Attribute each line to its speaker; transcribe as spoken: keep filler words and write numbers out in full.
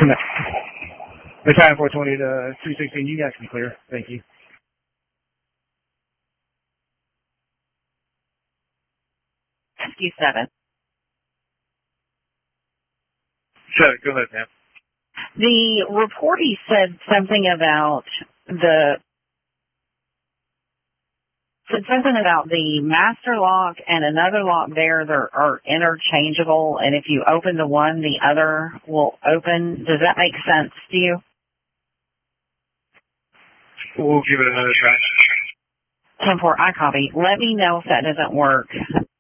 Speaker 1: No. Battalion four twenty to two sixteen, you guys can clear. Thank you.
Speaker 2: Rescue seven.
Speaker 1: Seven, go ahead, ma'am.
Speaker 2: The reportee said something about the said something about the master lock and another lock there that are interchangeable, and if you open the one, the other will open. Does that make sense to you?
Speaker 1: We'll give it another try.
Speaker 2: ten four, I copy. Let me know if that doesn't work.